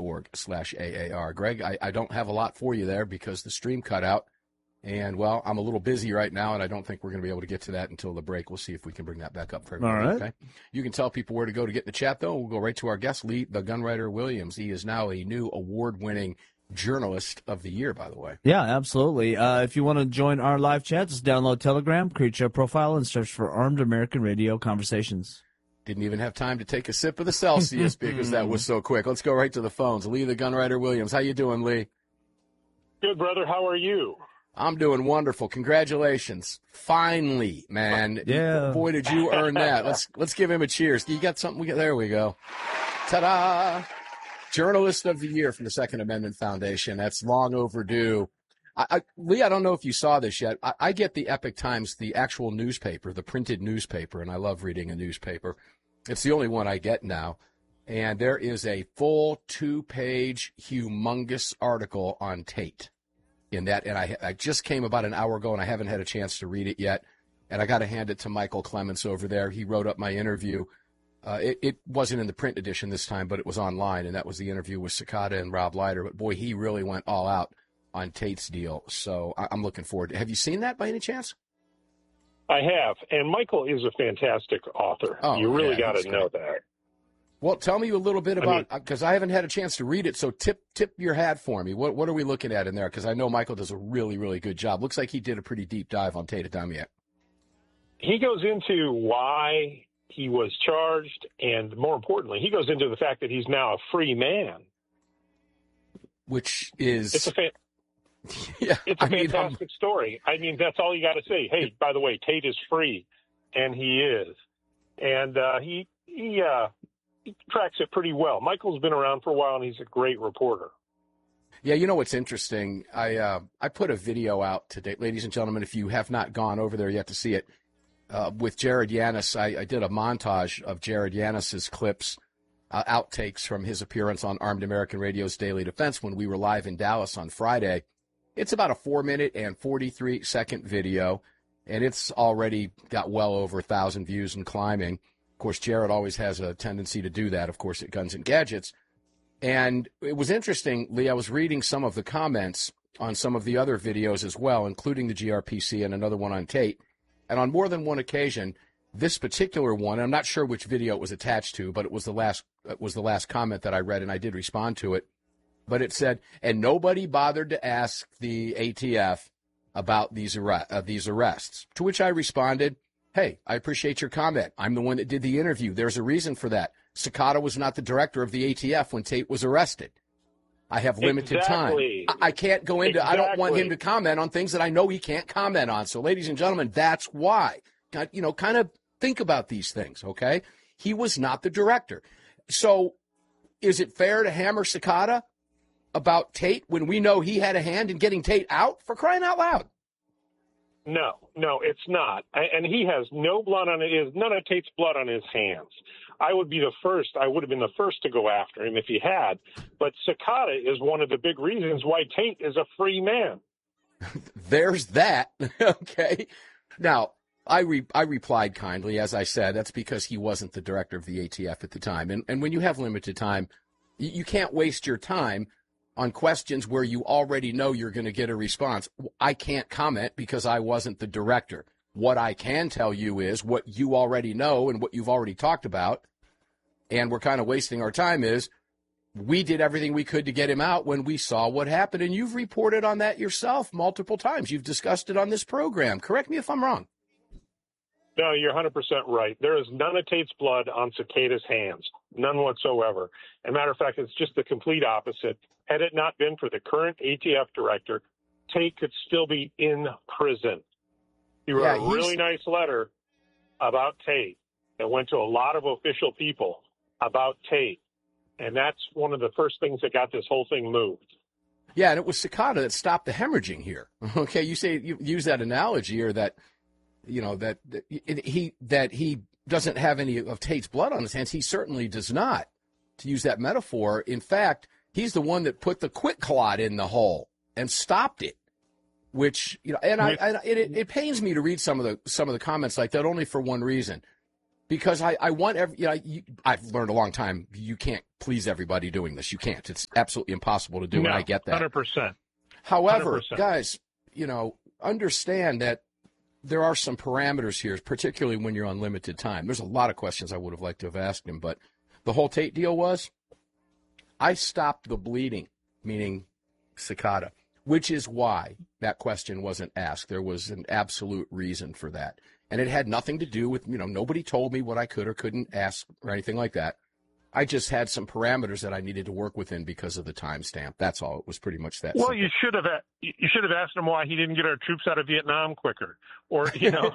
tate.org/AAR. Greg, I don't have a lot for you there because the stream cut out. And, well, I'm a little busy right now, and I don't think we're going to be able to get to that until the break. We'll see if we can bring that back up for everybody. All right. Okay? You can tell people where to go to get in the chat, though. We'll go right to our guest, Lee, the Gunwriter Williams. He is now a new award-winning Journalist of the Year, by the way. Yeah, absolutely. If you want to join our live chat, just download Telegram, create your profile, and search for Armed American Radio Conversations. Didn't even have time to take a sip of the Celsius because that was so quick. Let's go right to the phones. Lee, the Gunwriter Williams. How you doing, Lee? Good, brother. How are you? I'm doing wonderful. Congratulations. Finally, man. Yeah. Boy, did you earn that. Let's give him a cheers. You got something? There we go. Ta-da. Journalist of the Year from the Second Amendment Foundation. That's long overdue. Lee, I don't know if you saw this yet. I get the Epoch Times, the actual newspaper, the printed newspaper, and I love reading a newspaper. It's the only one I get now. And there is a full 2-page humongous article on Tate in that. And I just came about an hour ago, and I haven't had a chance to read it yet. And I got to hand it to Michael Clements over there. He wrote up my interview. It wasn't in the print edition this time, but it was online, and that was the interview with Cicada and Rob Leiter. But, boy, he really went all out on Tate's deal. So I'm looking forward. Have you seen that by any chance? I have. And Michael is a fantastic author. Oh, you really yeah, got to know that. Well, tell me a little bit about, because I haven't had a chance to read it, so tip your hat for me. What are we looking at in there? Because I know Michael does a really, really good job. Looks like he did a pretty deep dive on Tate Adamiak. He goes into why he was charged, and more importantly, he goes into the fact that he's now a free man. Which is... It's a fantastic story. I mean, that's all you got to say. Hey, by the way, Tate is free, and he is. And he tracks it pretty well. Michael's been around for a while, and he's a great reporter. Yeah, you know what's interesting? I put a video out today, ladies and gentlemen, if you have not gone over there yet to see it, with Jared Yanis. I did a montage of Jared Yanis's clips, outtakes from his appearance on Armed American Radio's Daily Defense when we were live in Dallas on Friday. It's about a 4-minute and 43-second video, and it's already got well over 1,000 views and climbing. Of course, Jared always has a tendency to do that, of course, at Guns and Gadgets. And it was interesting, Lee, I was reading some of the comments on some of the other videos as well, including the GRPC and another one on Tate. And on more than one occasion, this particular one, I'm not sure which video it was attached to, but it was the last comment that I read, and I did respond to it. But it said, and nobody bothered to ask the ATF about these arrests, to which I responded, hey, I appreciate your comment. I'm the one that did the interview. There's a reason for that. Cicada was not the director of the ATF when Tate was arrested. I have limited time. I can't go into, I don't want him to comment on things that I know he can't comment on. So, ladies and gentlemen, that's why. Kind of think about these things, okay? He was not the director. So is it fair to hammer Cicada about Tate when we know he had a hand in getting Tate out, for crying out loud? No, it's not. And he has no blood on it. None of Tate's blood on his hands. I would have been the first to go after him if he had. But Cicada is one of the big reasons why Tate is a free man. There's that. Okay. Now, I replied kindly, as I said, that's because he wasn't the director of the ATF at the time. And when you have limited time, you can't waste your time on questions where you already know you're going to get a response. I can't comment because I wasn't the director. What I can tell you is what you already know and what you've already talked about, and we're kind of wasting our time, is we did everything we could to get him out when we saw what happened, and you've reported on that yourself multiple times. You've discussed it on this program. Correct me if I'm wrong. No, you're 100% right. There is none of Tate's blood on Cicada's hands, none whatsoever. As a matter of fact, it's just the complete opposite. Had it not been for the current ATF director, Tate could still be in prison. He wrote a really nice letter about Tate that went to a lot of official people about Tate, and that's one of the first things that got this whole thing moved. Yeah, and it was Cicada that stopped the hemorrhaging here. Okay, you use that analogy, or that, that he doesn't have any of Tate's blood on his hands. He certainly does not, to use that metaphor. In fact, he's the one that put the quick clot in the hole and stopped it. Which, and it pains me to read some of the comments like that, only for one reason. because I want I've learned a long time, you can't please everybody doing this. You can't. It's absolutely impossible to do, and I get that. 100%. However, 100%. guys, understand that there are some parameters here, particularly when you're on limited time. There's a lot of questions I would have liked to have asked him, but the whole Tate deal was, I stopped the bleeding, meaning Cicada, which is why that question wasn't asked. There was an absolute reason for that. And it had nothing to do with, nobody told me what I could or couldn't ask or anything like that. I just had some parameters that I needed to work within because of the timestamp. That's all. It was pretty much that. Well, simple. you should have asked him why he didn't get our troops out of Vietnam quicker, or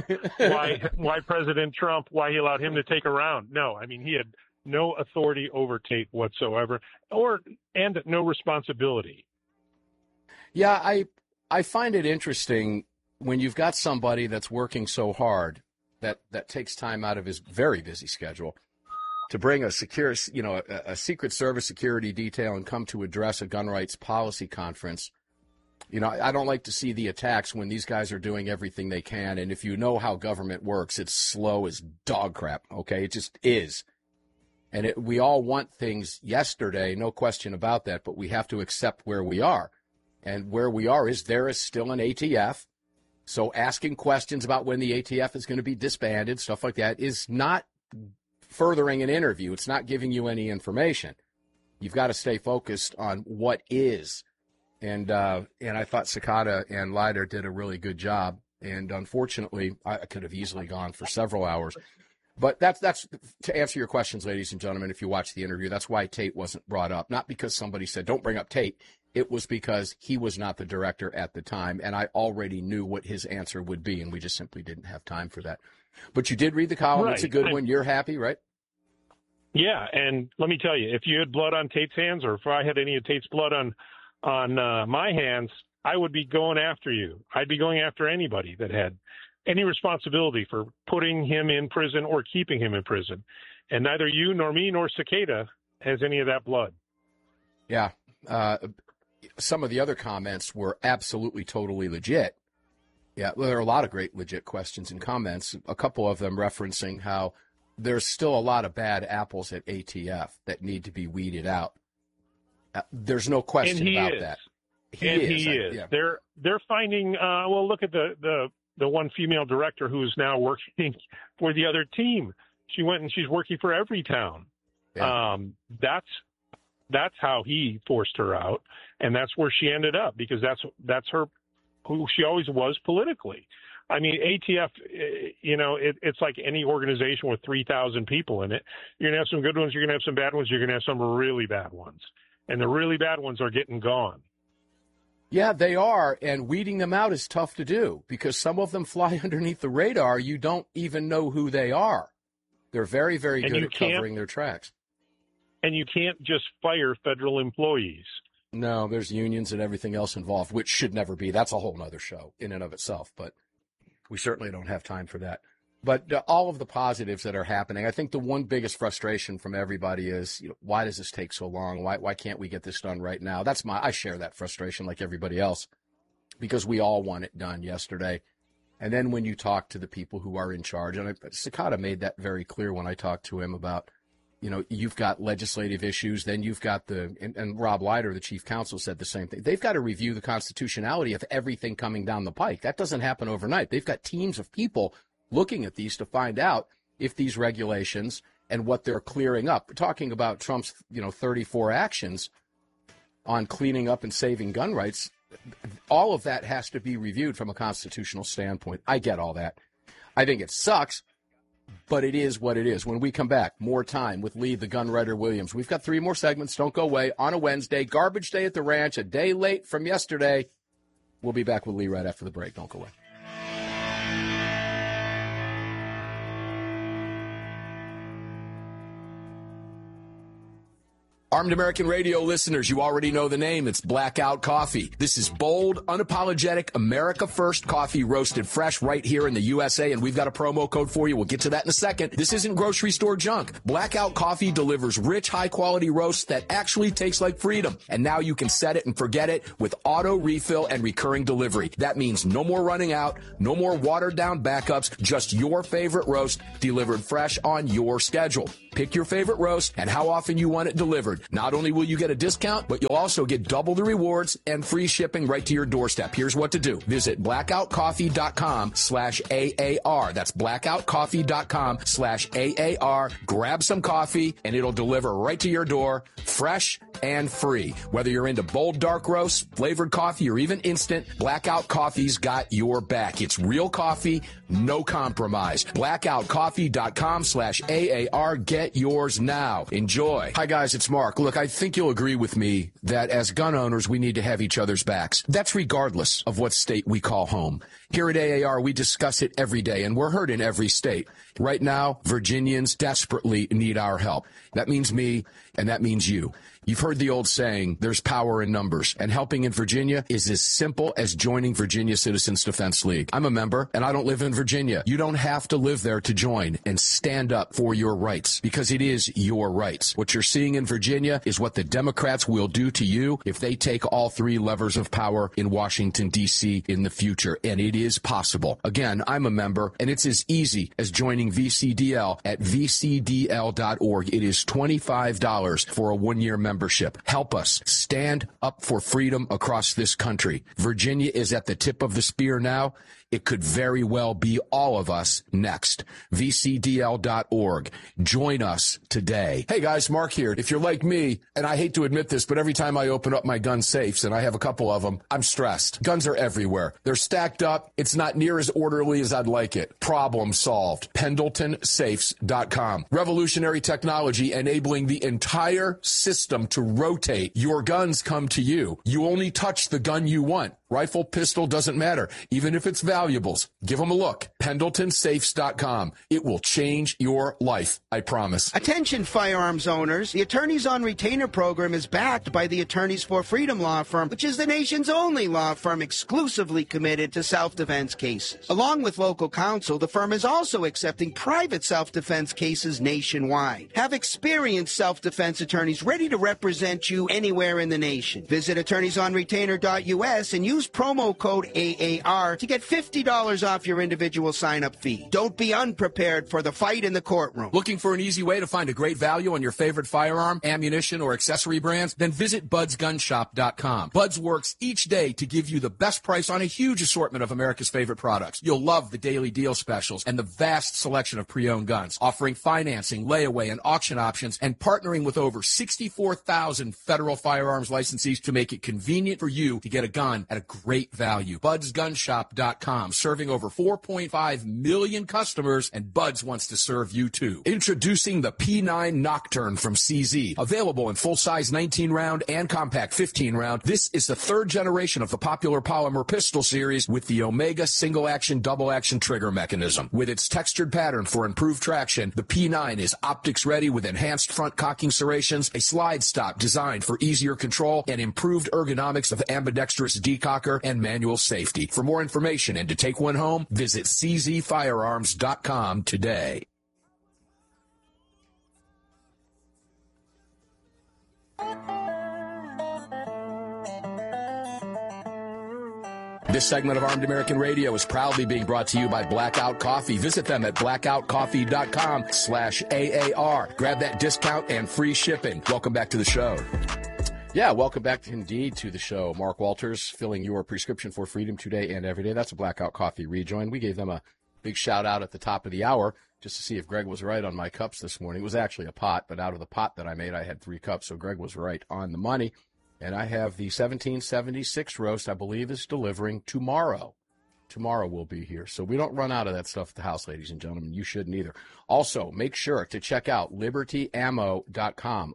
why President Trump, why he allowed him to take a round. No, I mean, he had no authority over Tate whatsoever, and no responsibility. Yeah, I find it interesting when you've got somebody that's working so hard that takes time out of his very busy schedule to bring a Secret Service security detail and come to address a gun rights policy conference. I don't like to see the attacks when these guys are doing everything they can. And if you know how government works, it's slow as dog crap. Okay. It just is. And we all want things yesterday. No question about that, but we have to accept where we are. And where we are is there is still an ATF. So asking questions about when the ATF is going to be disbanded, stuff like that, is not furthering an interview. It's not giving you any information. You've got to stay focused on what is. And I thought Cicada and Leiter did a really good job. And unfortunately, I could have easily gone for several hours. But that's to answer your questions, ladies and gentlemen, if you watch the interview, that's why Tate wasn't brought up. Not because somebody said, don't bring up Tate. It was because he was not the director at the time, and I already knew what his answer would be, and we just simply didn't have time for that. But you did read the column. Right. It's a good one. You're happy, right? Yeah, and let me tell you, if you had blood on Tate's hands, or if I had any of Tate's blood on my hands, I would be going after you. I'd be going after anybody that had any responsibility for putting him in prison or keeping him in prison. And neither you nor me nor Cicada has any of that blood. Yeah. Some of the other comments were absolutely, totally legit. Yeah, well, there are a lot of great legit questions and comments, a couple of them referencing how there's still a lot of bad apples at ATF that need to be weeded out. There's no question about that. He is. Yeah. They're finding, look at the one female director who is now working for the other team. She went and she's working for Everytown. Yeah. That's how he forced her out, and that's where she ended up, because that's her who she always was politically. I mean, ATF, it's like any organization with 3,000 people in it. You're going to have some good ones, you're going to have some bad ones, you're going to have some really bad ones. And the really bad ones are getting gone. Yeah, they are, and weeding them out is tough to do because some of them fly underneath the radar. You don't even know who they are. They're very, very good at covering their tracks. And you can't just fire federal employees. No, there's unions and everything else involved, which should never be. That's a whole nother show in and of itself, but we certainly don't have time for that. But all of the positives that are happening, I think the one biggest frustration from everybody is, why does this take so long? Why can't we get this done right now? I share that frustration like everybody else, because we all want it done yesterday. And then when you talk to the people who are in charge, and Cicada made that very clear when I talked to him about, you've got legislative issues, then you've got and Rob Leiter, the chief counsel, said the same thing. They've got to review the constitutionality of everything coming down the pike. That doesn't happen overnight. They've got teams of people looking at these to find out if these regulations and what they're clearing up. We're talking about Trump's, 34 actions on cleaning up and saving gun rights. All of that has to be reviewed from a constitutional standpoint. I get all that. I think it sucks, but it is what it is. When we come back, more time with Lee, the gun writer Williams. We've got 3 more segments. Don't go away. On a Wednesday, garbage day at the ranch, a day late from yesterday. We'll be back with Lee right after the break. Don't go away. Armed American Radio listeners, you already know the name. It's Blackout Coffee. This is bold, unapologetic, America First coffee roasted fresh right here in the USA, and we've got a promo code for you. We'll get to that in a second. This isn't grocery store junk. Blackout Coffee delivers rich, high-quality roasts that actually taste like freedom. And now you can set it and forget it with auto refill and recurring delivery. That means no more running out, no more watered-down backups, just your favorite roast delivered fresh on your schedule. Pick your favorite roast and how often you want it delivered. Not only will you get a discount, but you'll also get double the rewards and free shipping right to your doorstep. Here's what to do. Visit blackoutcoffee.com/AAR. That's blackoutcoffee.com/AAR. Grab some coffee and it'll deliver right to your door, fresh and free. Whether you're into bold dark roasts, flavored coffee, or even instant, Blackout Coffee's got your back. It's real coffee, no compromise. blackoutcoffee.com/AAR. Get yours now. Enjoy. Hi, guys. It's Mark. Look, I think you'll agree with me that as gun owners, we need to have each other's backs. That's regardless of what state we call home. Here at AAR, we discuss it every day, and we're heard in every state. Right now, Virginians desperately need our help. That means me, and that means you. You've heard the old saying, there's power in numbers, and helping in Virginia is as simple as joining Virginia Citizens Defense League. I'm a member, and I don't live in Virginia. You don't have to live there to join and stand up for your rights, because it is your rights. What you're seeing in Virginia is what the Democrats will do to you if they take all three levers of power in Washington, D.C. in the future, and it is possible. Again, I'm a member, and it's as easy as joining VCDL at vcdl.org. It is $25 for a one-year membership. Help us stand up for freedom across this country. Virginia is at the tip of the spear now. It could very well be all of us next. VCDL.org. Join us today. Hey guys, Mark here. If you're like me, and I hate to admit this, but every time I open up my gun safes, and I have a couple of them, I'm stressed. Guns are everywhere. They're stacked up. It's not near as orderly as I'd like it. Problem solved. PendletonSafes.com. Revolutionary technology enabling the entire system to rotate. Your guns come to you. You only touch the gun you want. Rifle, pistol, doesn't matter. Even if it's valuables, give them a look. PendletonSafes.com. It will change your life, I promise. Attention firearms owners. The Attorneys on Retainer program is backed by the Attorneys for Freedom law firm, which is the nation's only law firm exclusively committed to self-defense cases. Along with local counsel, the firm is also accepting private self-defense cases nationwide. Have experienced self-defense attorneys ready to represent you anywhere in the nation. Visit attorneysonretainer.us and use promo code AAR to get $50 off your individual sign-up fee. Don't be unprepared for the fight in the courtroom. Looking for an easy way to find a great value on your favorite firearm, ammunition, or accessory brands? Then visit budsgunshop.com. Buds works each day to give you the best price on a huge assortment of America's favorite products. You'll love the daily deal specials and the vast selection of pre-owned guns, offering financing, layaway, and auction options, and partnering with over 64,000 federal firearms licensees to make it convenient for you to get a gun at a great value. BudsGunshop.com, serving over 4.5 million customers, and Buds wants to serve you too. Introducing the P9 Nocturne from CZ, available in full-size 19-round and compact 15-round. This is the third generation of the popular polymer pistol series with the Omega single-action, double-action trigger mechanism. With its textured pattern for improved traction, the P9 is optics-ready with enhanced front cocking serrations, a slide stop designed for easier control, and improved ergonomics of ambidextrous decocker and manual safety. For more information and to take one home, visit czfirearms.com today. This segment of Armed American Radio is proudly being brought to you by Blackout Coffee. Visit them at blackoutcoffee.com/AAR. Grab that discount and free shipping. Welcome back to the show. Yeah, welcome back indeed to the show. Mark Walters, filling your prescription for freedom today and every day. That's a Blackout Coffee rejoin. We gave them a big shout out at the top of the hour just to see if Greg was right on my cups this morning. It was actually a pot, but out of the pot that I made, I had 3 cups, so Greg was right on the money. And I have the 1776 roast, I believe, is delivering tomorrow. Tomorrow we'll be here. So we don't run out of that stuff at the house, ladies and gentlemen. You shouldn't either. Also, make sure to check out libertyammo.com.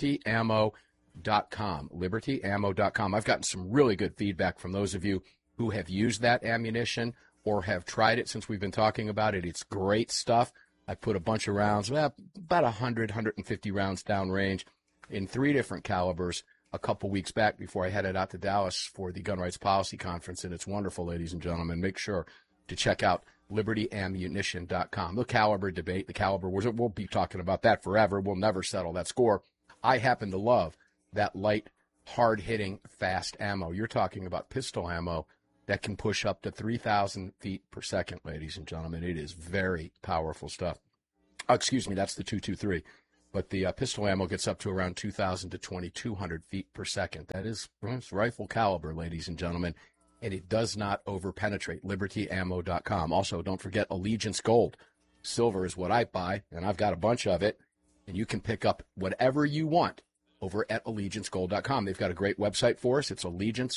libertyammo.com. I've gotten some really good feedback from those of you who have used that ammunition or have tried it since we've been talking about it. It's great stuff. I put a bunch of rounds, about 100, 150 rounds downrange. in 3 different calibers a couple weeks back before I headed out to Dallas for the Gun Rights Policy Conference, and it's wonderful, ladies and gentlemen. Make sure to check out libertyammunition.com. The caliber debate, the caliber, we'll be talking about that forever. We'll never settle that score. I happen to love that light, hard-hitting, fast ammo. You're talking about pistol ammo that can push up to 3,000 feet per second, ladies and gentlemen. It is very powerful stuff. Oh, excuse me, that's the 223. But the pistol ammo gets up to around 2,000 to 2,200 feet per second. That is rifle caliber, ladies and gentlemen, and it does not overpenetrate. LibertyAmmo.com. Also, don't forget Allegiance Gold. Silver is what I buy, and I've got a bunch of it, and you can pick up whatever you want over at AllegianceGold.com. They've got a great website for us. It's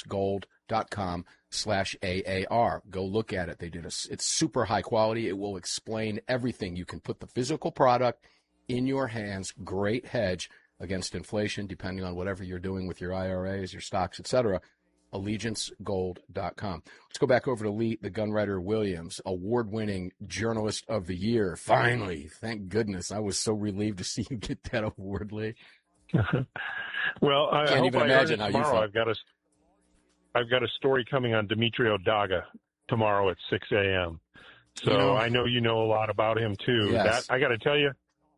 AllegianceGold.com/AAR. Go look at it. It's super high quality. It will explain everything. You can put the physical product in your hands, great hedge against inflation, depending on whatever you're doing with your IRAs, your stocks, etc. AllegianceGold.com. Let's go back over to Lee, the Gunwriter Williams, award-winning Journalist of the Year. Finally, thank goodness. I was so relieved to see you get that award, Lee. Well, I can't hope even I imagine earn it how you tomorrow. felt. I've got a story coming on Dmitry Odaga tomorrow at 6 a.m. So I know you know a lot about him too. Yes. I got to tell you,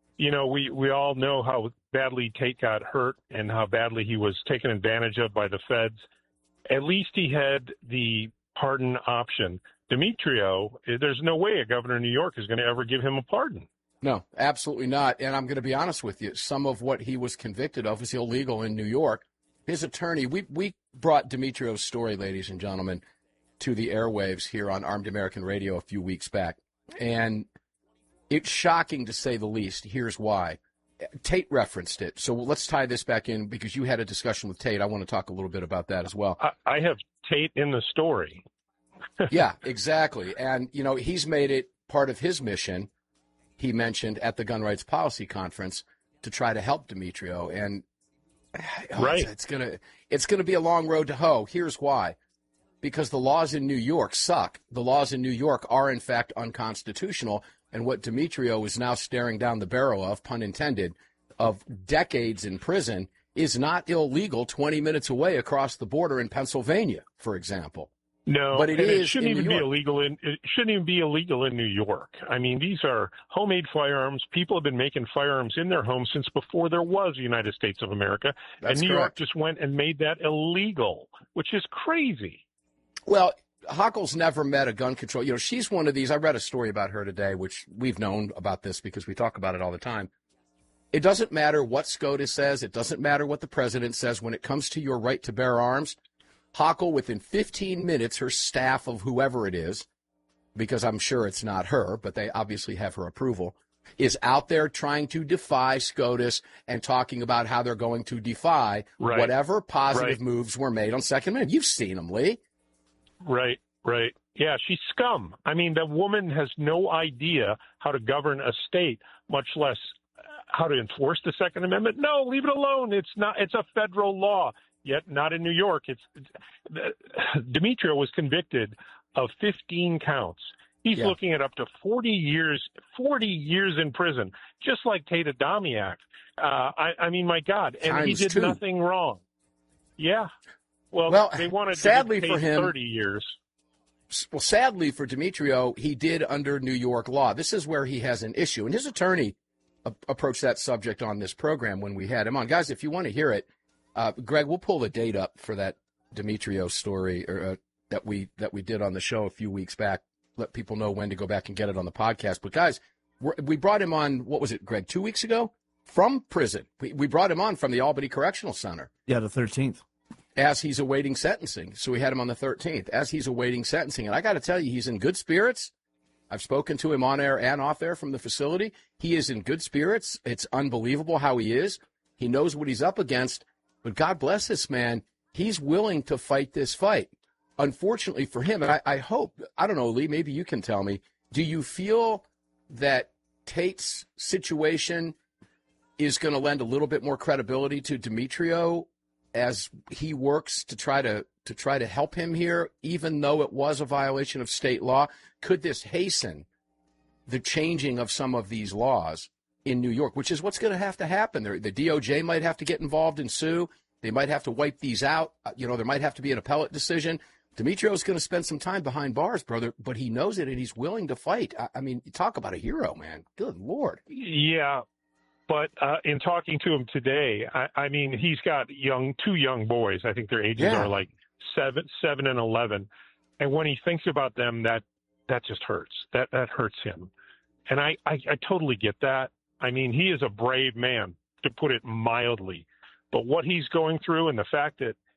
we all know how badly Tate got hurt and how badly he was taken advantage of by the feds. At least he had the pardon option. Demetrio, there's no way a governor of New York is going to ever give him a pardon. No, absolutely not. And I'm going to be honest with you. Some of what he was convicted of is illegal in New York. His attorney, we brought Demetrio's story, ladies and gentlemen, to the airwaves here on Armed American Radio a few weeks back. And it's shocking to say the least. Here's why. Tate referenced it. So let's tie this back in because you had a discussion with Tate. I want to talk a little bit about that as well. I have Tate in the story. Yeah, exactly. And, he's made it part of his mission, he mentioned at the Gun Rights Policy Conference, to try to help Demetrio. And right. it's gonna be a long road to hoe. Here's why. Because the laws in New York suck. The laws in New York are, in fact, unconstitutional. And what Demetrio is now staring down the barrel of, pun intended, of decades in prison is not illegal 20 minutes away across the border in Pennsylvania, for example. No, but it shouldn't even be illegal in New York. I mean, these are homemade firearms. People have been making firearms in their homes since before there was the United States of America. That's and New correct. York just went and made that illegal, which is crazy. Well, Hochul's never met a gun control. She's one of these. I read a story about her today, which we've known about this because we talk about it all the time. It doesn't matter what SCOTUS says. It doesn't matter what the president says. When it comes to your right to bear arms, Hochul, within 15 minutes, her staff of whoever it is, because I'm sure it's not her, but they obviously have her approval, is out there trying to defy SCOTUS and talking about how they're going to defy whatever positive moves were made on Second Amendment. You've seen them, Lee. Right. Yeah, she's scum. I mean, the woman has no idea how to govern a state, much less how to enforce the Second Amendment. No, leave it alone. It's a federal law. Yet not in New York. Demetrio was convicted of 15 counts. He's looking at up to 40 years in prison, just like Tate Adamiak. I mean, my God. And he did nothing wrong. Yeah. Well, they wanted sadly to for him, 30 years. Well, sadly for Demetrio, he did under New York law. This is where he has an issue. And his attorney approached that subject on this program when we had him on. Guys, if you want to hear it, Greg, we'll pull the date up for that Demetrio story that we did on the show a few weeks back. Let people know when to go back and get it on the podcast. But, guys, we brought him on, what was it, Greg, 2 weeks ago? From prison. We brought him on from the Albany Correctional Center. Yeah, the 13th. As he's awaiting sentencing. So we had him on the 13th. As he's awaiting sentencing. And I got to tell you, he's in good spirits. I've spoken to him on air and off air from the facility. He is in good spirits. It's unbelievable how he is. He knows what he's up against. But God bless this man. He's willing to fight this fight. Unfortunately for him, and I hope, I don't know, Lee, maybe you can tell me, do you feel that Tate's situation is going to lend a little bit more credibility to Demetrio as he works to try to help him here, even though it was a violation of state law? Could this hasten the changing of some of these laws in New York, which is what's going to happen. The DOJ might have to get involved and sue. They might have to wipe these out. There might have to be an appellate decision. Dimitrios going to spend some time behind bars, brother, but he knows it and he's willing to fight. I mean, talk about a hero, man. Good Lord. Yeah. But in talking to him today, I mean, he's got two young boys. I think their ages are like 7 and 11. And when he thinks about them, that just hurts. That hurts him. And I totally get that. I mean, he is a brave man, to put it mildly. But what he's going through and the fact that